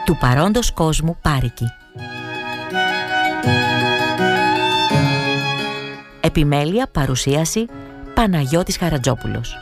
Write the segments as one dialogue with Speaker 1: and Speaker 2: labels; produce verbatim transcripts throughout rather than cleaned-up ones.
Speaker 1: Του παρόντος κόσμου Πάρικη. Επιμέλεια, παρουσίαση Παναγιώτης Χαρατζόπουλος.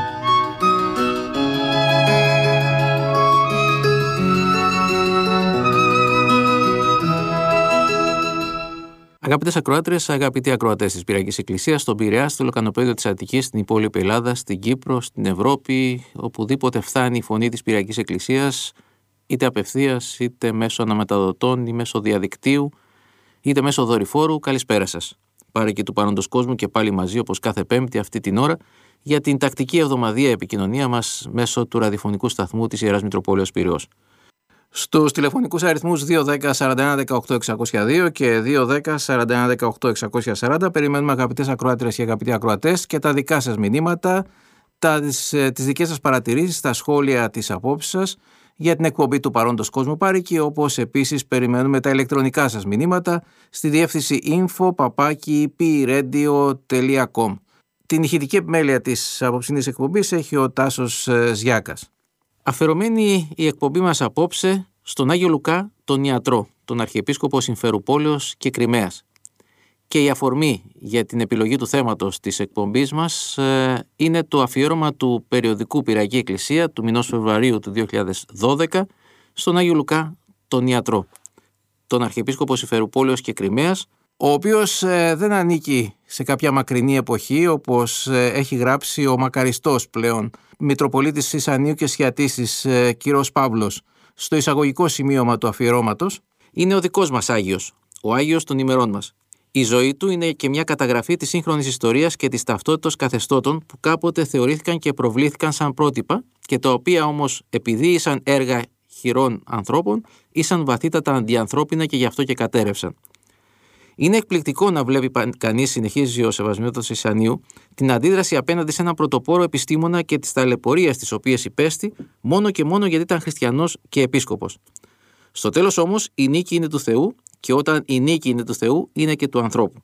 Speaker 2: Αγαπητές ακροάτριες, αγαπητοί ακροατές της Πυριακής Εκκλησίας, στον Πειραιά, στο Λοκανοπέδιο της Αττικής, στην υπόλοιπη Ελλάδα, στην Κύπρο, στην Ευρώπη, οπουδήποτε φτάνει η φωνή της Πυριακής Εκκλησίας, είτε απευθείας, είτε μέσω αναμεταδοτών, ή μέσω διαδικτύου, είτε μέσω δορυφόρου, καλησπέρα σας. Πάρικη του παρόντος κόσμου και πάλι μαζί, όπως κάθε Πέμπτη αυτή την ώρα, για την τακτική εβδομαδιαία επικοινωνία μας μέσω του ραδιοφωνικού σταθμού της Ιεράς Μητροπόλεως Πειραιώς. Στους τηλεφωνικούς αριθμούς δύο ένα μηδέν σαράντα ένα δεκαοκτώ εξακόσια δύο και δύο ένα μηδέν σαράντα ένα δεκαοκτώ εξακόσια σαράντα περιμένουμε, αγαπητές ακροάτριες και αγαπητοί ακροατές, και τα δικά σας μηνύματα, τα, τις, τις δικές σας παρατηρήσεις, τα σχόλια της απόψης σας για την εκπομπή του παρόντος κόσμου Πάρικη, όπως επίσης περιμένουμε τα ηλεκτρονικά σας μηνύματα στη διεύθυνση info παπάκι πι ρέιντιο τελεία κομ. Την ηχητική επιμέλεια της απόψινής εκπομπής έχει ο Τάσος Ζιάκας. Αφιερωμένη η εκπομπή μας απόψε στον Άγιο Λουκά τον Ιατρό, τον Αρχιεπίσκοπο Συμφερουπόλεως και Κριμαίας. Και η αφορμή για την επιλογή του θέματος της εκπομπής μας ε, είναι το αφιέρωμα του περιοδικού Πυριακή Εκκλησία του μηνός Φεβρουαρίου του δύο χιλιάδες δώδεκα στον Άγιο Λουκά τον Ιατρό, τον Αρχιεπίσκοπο Συμφερουπόλεως και Κριμαίας, ο οποίος ε, δεν ανήκει σε κάποια μακρινή εποχή, όπως ε, έχει γράψει ο μακαριστός πλέον Μητροπολίτης Ισανίου και Σιατήσης ε, κ. Παύλος στο εισαγωγικό σημείωμα του αφιερώματος. Είναι ο δικός μας Άγιος, ο Άγιος των ημερών μας. Η ζωή του είναι και μια καταγραφή της σύγχρονης ιστορίας και της ταυτότητας καθεστώτων που κάποτε θεωρήθηκαν και προβλήθηκαν σαν πρότυπα και τα οποία όμως, επειδή ήσαν έργα χειρών ανθρώπων, ήσαν βαθύτατα αντιανθρώπινα και γι' αυτό και κατέρευσαν. Είναι εκπληκτικό να βλέπει κανείς, συνεχίζει ο Σεβασμιότατος Ισανίου, την αντίδραση απέναντι σε έναν πρωτοπόρο επιστήμονα και τις ταλαιπωρίες τις οποίες υπέστη, μόνο και μόνο γιατί ήταν χριστιανός και επίσκοπος. Στο τέλος όμως, η νίκη είναι του Θεού, και όταν η νίκη είναι του Θεού, είναι και του ανθρώπου.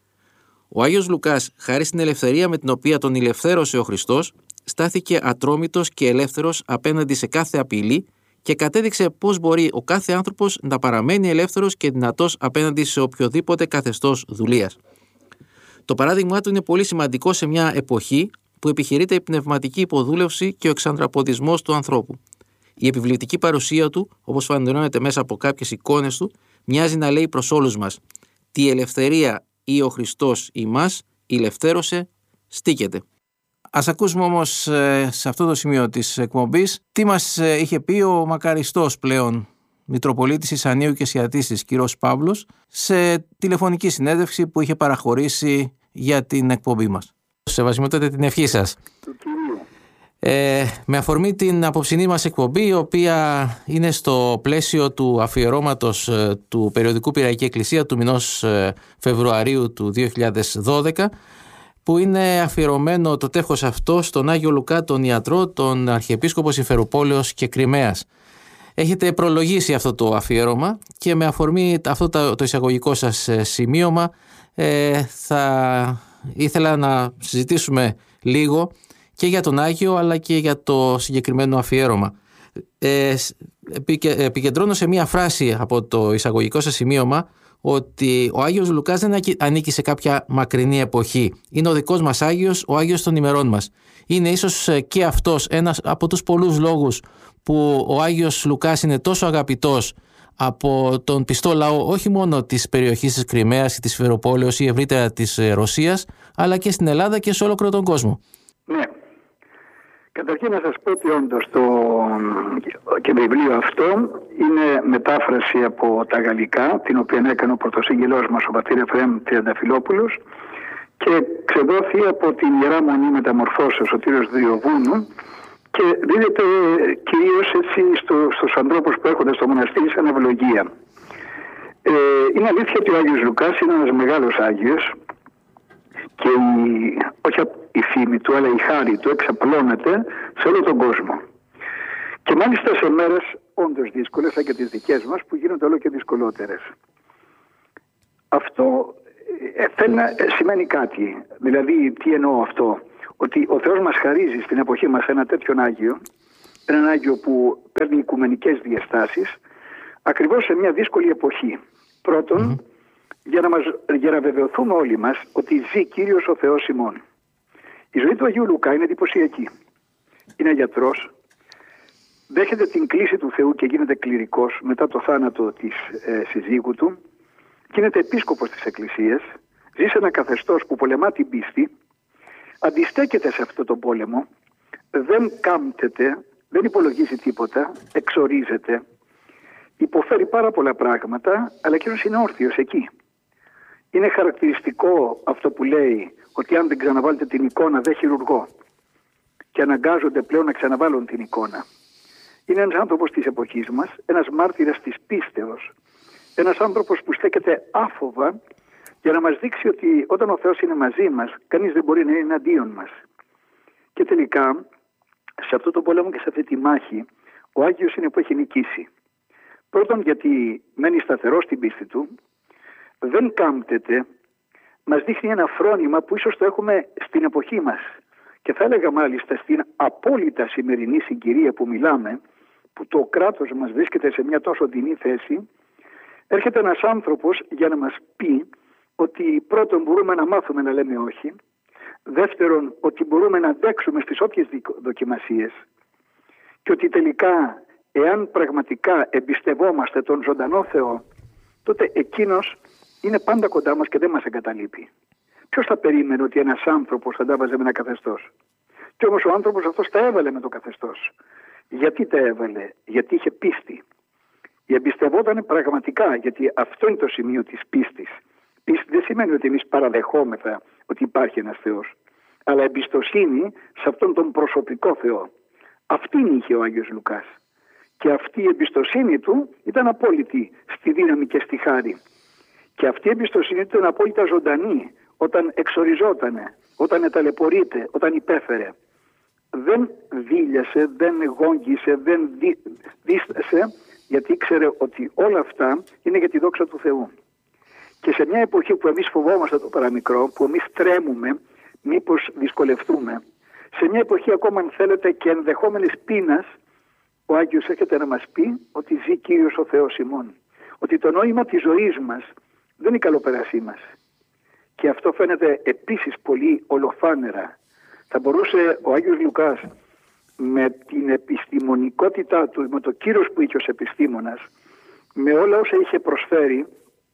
Speaker 2: Ο Άγιος Λουκάς, χάρη στην ελευθερία με την οποία τον ηλευθέρωσε ο Χριστός, στάθηκε ατρόμητος και ελεύθερος απέναντι σε κάθε απειλή και κατέδειξε πώς μπορεί ο κάθε άνθρωπος να παραμένει ελεύθερος και δυνατός απέναντι σε οποιοδήποτε καθεστώς δουλείας. Το παράδειγμά του είναι πολύ σημαντικό σε μια εποχή που επιχειρείται η πνευματική υποδούλευση και ο εξαντραποδισμός του ανθρώπου. Η επιβλητική παρουσία του, όπως φανερώνεται μέσα από κάποιες εικόνες του, μοιάζει να λέει προς όλους μας: «Τη ελευθερία ή ο Χριστός ημάς ηλευθέρωσε, στήκεται». Ας ακούσουμε όμως ε, σε αυτό το σημείο της εκπομπής τι μας ε, είχε πει ο μακαριστός πλέον Μητροπολίτης Ισανίου και Σιατήσης κ. Παύλος σε τηλεφωνική συνέντευξη που είχε παραχωρήσει για την εκπομπή μας. Σεβασμιότατε, την ευχή σας. Ε, με αφορμή την απόψινή μας εκπομπή, η οποία είναι στο πλαίσιο του αφιερώματος ε, του περιοδικού Πυριακή Εκκλησία του μηνός ε, Φεβρουαρίου του δύο χιλιάδες δώδεκα, που είναι αφιερωμένο το τεύχος αυτό στον Άγιο Λουκά τον Ιατρό, τον Αρχιεπίσκοπο Συμφερουπόλεως και Κριμαίας. Έχετε προλογίσει αυτό το αφιέρωμα και με αφορμή αυτό το εισαγωγικό σας σημείωμα ε, θα ήθελα να συζητήσουμε λίγο και για τον Άγιο αλλά και για το συγκεκριμένο αφιέρωμα. Ε, επικεντρώνω σε μία φράση από το εισαγωγικό σας σημείωμα ότι ο Άγιος Λουκάς δεν ανήκει σε κάποια μακρινή εποχή. Είναι ο δικός μας Άγιος, ο Άγιος των ημερών μας. Είναι ίσως και αυτός ένας από τους πολλούς λόγους που ο Άγιος Λουκάς είναι τόσο αγαπητός από τον πιστό λαό, όχι μόνο της περιοχής της Κριμαίας και της Συμφερουπόλεως ή ευρύτερα της Ρωσίας, αλλά και στην Ελλάδα και σε ολόκληρο τον κόσμο.
Speaker 3: Ναι. Καταρχήν να σας πω ότι όντως το και βιβλίο αυτό είναι μετάφραση από τα γαλλικά, την οποία έκανε ο πρωτοσύγγελός μας, ο πατήρ Εφραίμ Τριανταφυλόπουλος, και ξεδόθη από την Ιερά Μονή Μεταμορφώσεως ο Σωτήριος Διοβούνου και δίδεται κυρίως έτσι στο, στους ανθρώπους που έρχονται στο μοναστήρι σαν ευλογία. Ε, είναι αλήθεια ότι ο Άγιος Λουκάς είναι ένας μεγάλος Άγιος και η, όχι η φήμη του αλλά η χάρη του εξαπλώνεται σε όλο τον κόσμο. Και μάλιστα σε μέρες όντως δύσκολες, σαν και τις δικές μας, που γίνονται όλο και δυσκολότερες. Αυτό ε, θέλει να ε, σημαίνει κάτι. Δηλαδή, τι εννοώ αυτό? Ότι ο Θεός μας χαρίζει στην εποχή μας ένα τέτοιον Άγιο, έναν Άγιο που παίρνει οικουμενικές διαστάσεις, ακριβώς σε μια δύσκολη εποχή. Πρώτον, mm-hmm. για, να μας, για να βεβαιωθούμε όλοι μας ότι ζει Κύριος ο Θεός ημών. Η ζωή του Αγίου Λουκά είναι εντυπωσιακή. Είναι γιατρός, δέχεται την κλήση του Θεού και γίνεται κληρικός μετά το θάνατο της ε, συζύγου του, γίνεται επίσκοπος της Εκκλησίας, ζει σε ένα καθεστώς που πολεμά την πίστη, αντιστέκεται σε αυτό τον πόλεμο, δεν κάμπτεται, δεν υπολογίζει τίποτα, εξορίζεται, υποφέρει πάρα πολλά πράγματα, αλλά εκείνος είναι όρθιος εκεί. Είναι χαρακτηριστικό αυτό που λέει ότι αν δεν ξαναβάλετε την εικόνα δεν χειρουργώ, και αναγκάζονται πλέον να ξαναβάλουν την εικόνα. Είναι ένας άνθρωπος της εποχής μας, ένας μάρτυρας της πίστεως, ένας άνθρωπος που στέκεται άφοβα για να μας δείξει ότι όταν ο Θεός είναι μαζί μας, κανείς δεν μπορεί να είναι εναντίον μας. Και τελικά, σε αυτό το πόλεμο και σε αυτή τη μάχη, ο Άγιος είναι που έχει νικήσει. Πρώτον, γιατί μένει σταθερός στην πίστη του, δεν κάμπτεται, μας δείχνει ένα φρόνημα που ίσως το έχουμε στην εποχή μας. Και θα έλεγα μάλιστα στην απόλυτα σημερινή συγκυρία που μιλάμε, που το κράτος μας βρίσκεται σε μια τόσο δεινή θέση, έρχεται ένας άνθρωπος για να μας πει ότι πρώτον μπορούμε να μάθουμε να λέμε όχι, δεύτερον ότι μπορούμε να αντέξουμε στις όποιες δοκιμασίες και ότι τελικά εάν πραγματικά εμπιστευόμαστε τον ζωντανό Θεό, τότε εκείνος είναι πάντα κοντά μας και δεν μας εγκαταλείπει. Ποιος θα περίμενε ότι ένας άνθρωπος θα τα έβαζε με ένα καθεστώς? Και όμως ο άνθρωπος αυτός τα έβαλε με το καθεστώς. Γιατί τα έβαλε? Γιατί είχε πίστη. Εμπιστευόταν πραγματικά, γιατί αυτό είναι το σημείο της πίστης. Πίστη δεν σημαίνει ότι εμείς παραδεχόμεθα ότι υπάρχει ένας Θεός, αλλά εμπιστοσύνη σε αυτόν τον προσωπικό Θεό. Αυτήν είχε ο Άγιος Λουκάς. Και αυτή η εμπιστοσύνη του ήταν απόλυτη στη δύναμη και στη χάρη. Και αυτή η εμπιστοσύνη του ήταν απόλυτα ζωντανή όταν εξοριζότανε, όταν ταλαιπωρείται, όταν υπέφερε. Δεν δίλιασε, δεν γόγγισε, δεν δί, δίστασε, γιατί ήξερε ότι όλα αυτά είναι για τη δόξα του Θεού. Και σε μια εποχή που εμείς φοβόμαστε το παραμικρό, που εμείς τρέμουμε, μήπως δυσκολευτούμε, σε μια εποχή ακόμα αν θέλετε και ενδεχόμενης πείνας, ο Άγιος έρχεται να μας πει ότι ζει Κύριος ο Θεός ημών. Ότι το νόημα της ζωής μας δεν είναι η καλοπέρασή μας. Και αυτό φαίνεται επίσης πολύ ολοφάνερα. Θα μπορούσε ο Άγιος Λουκάς με την επιστημονικότητά του, με το κύρος που είχε ως επιστήμονας, με όλα όσα είχε προσφέρει,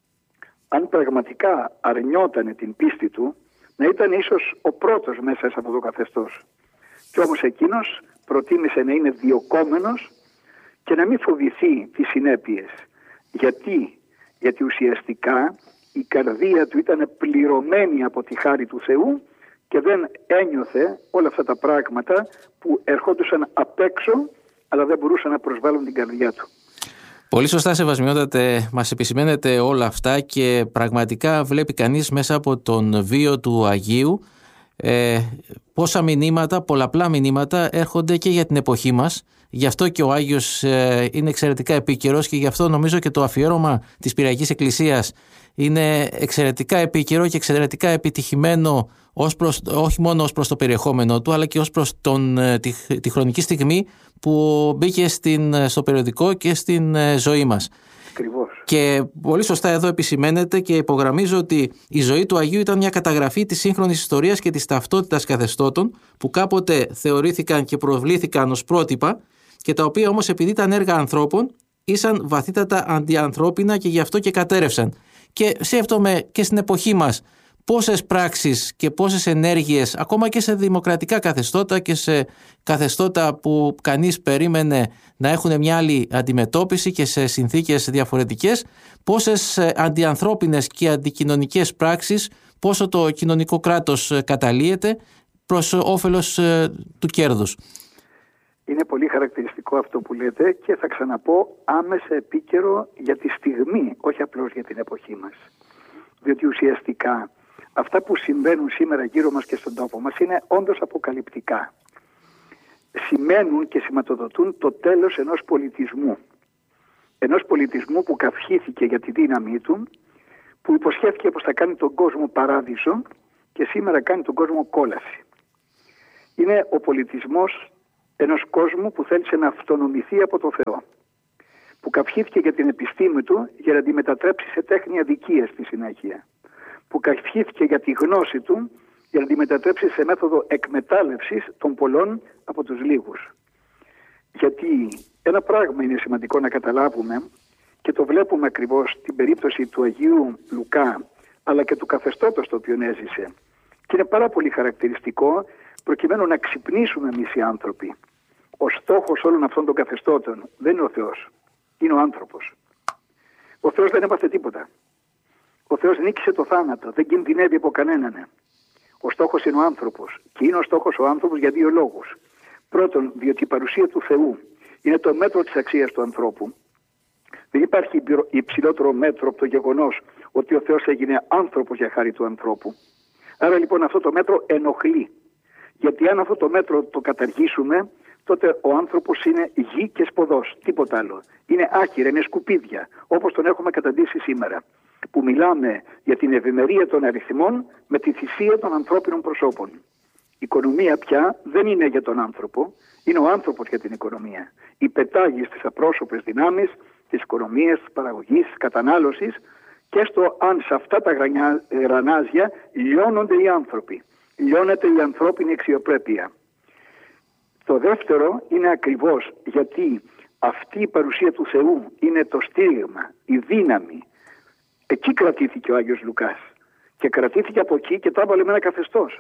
Speaker 3: αν πραγματικά αρνιότανε την πίστη του, να ήταν ίσως ο πρώτος μέσα σε αυτό το καθεστώς. Κι όμως εκείνος προτίμησε να είναι διωκόμενος και να μην φοβηθεί τις συνέπειες. Γιατί? Γιατί ουσιαστικά η καρδία του ήταν πληρωμένη από τη χάρη του Θεού και δεν ένιωθε όλα αυτά τα πράγματα που ερχόντουσαν απ' έξω, αλλά δεν μπορούσαν να προσβάλλουν την καρδιά του.
Speaker 2: Πολύ σωστά, Σεβασμιότατε, μας επισημαίνετε όλα αυτά και πραγματικά βλέπει κανείς μέσα από τον βίο του Αγίου ε, πόσα μηνύματα, πολλαπλά μηνύματα έρχονται και για την εποχή μας. Γι' αυτό και ο Άγιος ε, είναι εξαιρετικά επίκαιρος και γι' αυτό νομίζω και το αφιέρωμα της Πυριακής Εκκλησίας είναι εξαιρετικά επίκαιρο και εξαιρετικά επιτυχημένο ως προς, όχι μόνο ως προς το περιεχόμενο του, αλλά και ως προς τον, τη, τη χρονική στιγμή που μπήκε στην, στο περιοδικό και στην ζωή μας.
Speaker 3: Ακριβώς.
Speaker 2: Και πολύ σωστά εδώ επισημαίνεται και υπογραμμίζω ότι η ζωή του Αγίου ήταν μια καταγραφή της σύγχρονης ιστορίας και της ταυτότητας καθεστώτων που κάποτε θεωρήθηκαν και προβλήθηκαν ως πρότυπα και τα οποία όμως επειδή ήταν έργα ανθρώπων ήσαν βαθύτατα αντιανθρώπινα και γι' αυτό και κατέρευσαν. Και σκέφτομαι και στην εποχή μας πόσες πράξεις και πόσες ενέργειες ακόμα και σε δημοκρατικά καθεστώτα και σε καθεστώτα που κανείς περίμενε να έχουν μια άλλη αντιμετώπιση και σε συνθήκες διαφορετικές, πόσες αντιανθρώπινες και αντικοινωνικές πράξεις, πόσο το κοινωνικό κράτος καταλύεται προς όφελος του κέρδους.
Speaker 3: Είναι πολύ χαρακτηριστικό αυτό που λέτε και θα ξαναπώ άμεσα επίκαιρο για τη στιγμή, όχι απλώς για την εποχή μας. Διότι ουσιαστικά αυτά που συμβαίνουν σήμερα γύρω μας και στον τόπο μας είναι όντως αποκαλυπτικά. Σημαίνουν και σηματοδοτούν το τέλος ενός πολιτισμού. Ενός πολιτισμού που καυχήθηκε για τη δύναμή του, που υποσχέθηκε πως θα κάνει τον κόσμο παράδεισο και σήμερα κάνει τον κόσμο κόλαση. Είναι ο πολιτισμός ενός κόσμου που θέλησε να αυτονομηθεί από το Θεό. που καυχήθηκε για την επιστήμη του για να τη μετατρέψει σε τέχνη αδικίας στη συνέχεια, που καυχήθηκε για τη γνώση του για να τη μετατρέψει σε μέθοδο εκμετάλλευσης των πολλών από τους λίγους. Γιατί ένα πράγμα είναι σημαντικό να καταλάβουμε, και το βλέπουμε ακριβώς στην περίπτωση του Αγίου Λουκά, αλλά και του καθεστώτος το οποίο έζησε, και είναι πάρα πολύ χαρακτηριστικό προκειμένου να ξυπνήσουμε εμείς οι άνθρωποι. Ο στόχος όλων αυτών των καθεστώτων δεν είναι ο Θεός, είναι ο άνθρωπος. Ο Θεός δεν έπαθε τίποτα. Ο Θεός νίκησε το θάνατο, δεν κινδυνεύει από κανέναν. Ο στόχος είναι ο άνθρωπος, και είναι ο στόχος ο άνθρωπος για δύο λόγους. Πρώτον, διότι η παρουσία του Θεού είναι το μέτρο της αξίας του ανθρώπου. Δεν υπάρχει υψηλότερο μέτρο από το γεγονός ότι ο Θεός έγινε άνθρωπος για χάρη του ανθρώπου. Άρα λοιπόν αυτό το μέτρο ενοχλεί. Γιατί αν αυτό το μέτρο το καταργήσουμε, τότε ο άνθρωπος είναι γη και σποδός, τίποτα άλλο. Είναι άχυρα, είναι σκουπίδια, όπως τον έχουμε καταντήσει σήμερα. Που μιλάμε για την ευημερία των αριθμών με τη θυσία των ανθρώπινων προσώπων. Η οικονομία πια δεν είναι για τον άνθρωπο, είναι ο άνθρωπος για την οικονομία. Υπετάγει στις απρόσωπες δυνάμεις της οικονομίας, της παραγωγής, της κατανάλωσης, και στο αν σε αυτά τα γρανάζια λιώνονται οι άνθρωποι. Λιώνεται η ανθρώπινη αξιοπρέπεια. Το δεύτερο είναι ακριβώς γιατί αυτή η παρουσία του Θεού είναι το στήριγμα, η δύναμη. Εκεί κρατήθηκε ο Άγιος Λουκάς και κρατήθηκε από εκεί και τα έβαλε με ένα καθεστώς.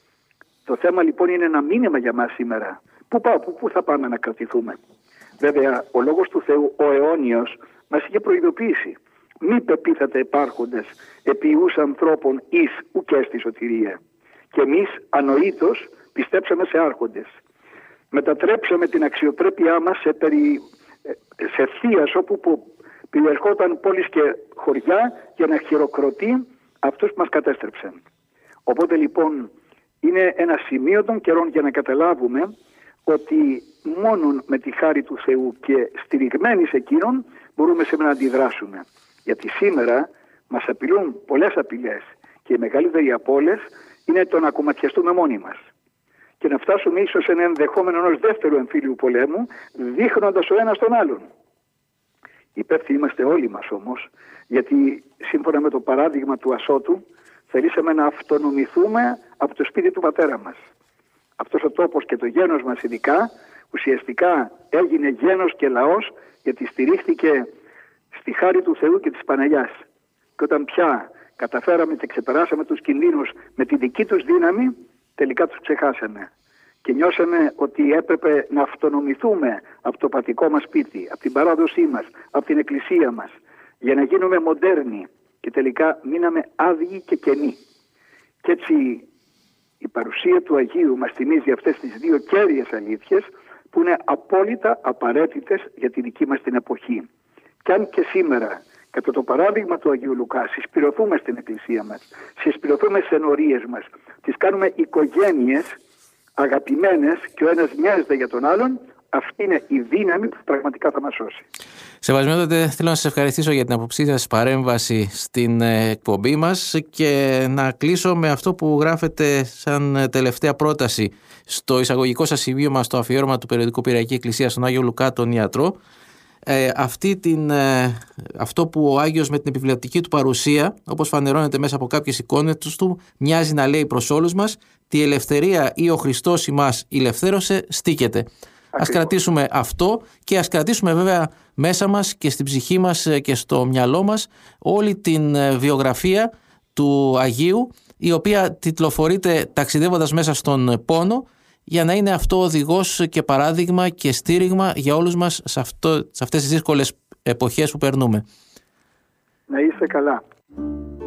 Speaker 3: Το θέμα λοιπόν είναι ένα μήνυμα για μας σήμερα. Πού, πάω, πού, πού θα πάμε να κρατηθούμε? Βέβαια ο Λόγος του Θεού, ο αιώνιος, μας είχε προειδοποιήσει. Μη πεπίθατε υπάρχοντες επί ιούς ανθρώπων εις ουκ στη σωτηρία. Και εμείς ανοήτως πιστέψαμε σε άρχοντες. Μετατρέψαμε την αξιοπρέπειά μας σε, περι... σε θείας όπου περιερχόταν πόλεις και χωριά για να χειροκροτεί αυτούς που μας κατέστρεψαν. Οπότε λοιπόν είναι ένα σημείο των καιρών για να καταλάβουμε ότι μόνον με τη χάρη του Θεού και στηριγμένοι σε εκείνον μπορούμε σήμερα να αντιδράσουμε. Γιατί σήμερα μας απειλούν πολλές απειλές και η μεγαλύτερη από όλες είναι το να κομματιαστούμε μόνοι μας και να φτάσουμε ίσως σε ένα ενδεχόμενο ενός δεύτερου εμφύλιου πολέμου, δείχνοντας ο ένας τον άλλον. Υπεύθυνοι είμαστε όλοι μας όμως, γιατί σύμφωνα με το παράδειγμα του Ασώτου θελήσαμε να αυτονομηθούμε από το σπίτι του πατέρα μας. Αυτός ο τόπος και το γένος μας ειδικά ουσιαστικά έγινε γένος και λαός, γιατί στηρίχθηκε στη χάρη του Θεού και της Παναγιάς. Και όταν πια καταφέραμε και ξεπεράσαμε τους κινδύνους με τη δική τους δύναμη, τελικά τους ξεχάσαμε. Και νιώσαμε ότι έπρεπε να αυτονομηθούμε από το πατρικό μας σπίτι, από την παράδοσή μας, από την εκκλησία μας, για να γίνουμε μοντέρνοι. Και τελικά μείναμε άδειοι και κενοί. Και έτσι η παρουσία του Αγίου μας θυμίζει αυτές τις δύο κέρυες αλήθειες που είναι απόλυτα απαραίτητες για τη δική μας την εποχή. Και αν και σήμερα, κατά το παράδειγμα του Αγίου Λουκά, συσπηρωθούμε στην εκκλησία μας, συσπηρωθούμε στις ενορίες μας, τις κάνουμε οικογένειες αγαπημένες και ο ένας μοιάζεται για τον άλλον, αυτή είναι η δύναμη που πραγματικά θα μας σώσει.
Speaker 2: Σεβασμιότατε, θέλω να σας ευχαριστήσω για την αποψή σας παρέμβαση στην εκπομπή μας και να κλείσω με αυτό που γράφετε σαν τελευταία πρόταση στο εισαγωγικό σας σημείωμα στο αφιέρωμα του περιοδικού Πειραϊκή Εκκλησία στον Άγιο Λουκά τον Ιατρό. Ε, αυτή την, ε, αυτό που ο Άγιος με την επιβλεπτική του παρουσία, όπως φανερώνεται μέσα από κάποιες εικόνες του, μοιάζει να λέει προς όλους μας: «Τη ελευθερία ή ο Χριστός ημάς ηλευθέρωσε στίκεται». Ακριβώς. Ας κρατήσουμε αυτό και ας κρατήσουμε βέβαια μέσα μας και στην ψυχή μας και στο μυαλό μας όλη την βιογραφία του Αγίου, η οποία τιτλοφορείται ταξιδεύοντας μέσα στον πόνο, για να είναι αυτό οδηγός και παράδειγμα και στήριγμα για όλους μας σε, αυτό, σε αυτές τις δύσκολες εποχές που περνούμε.
Speaker 3: Να είστε καλά.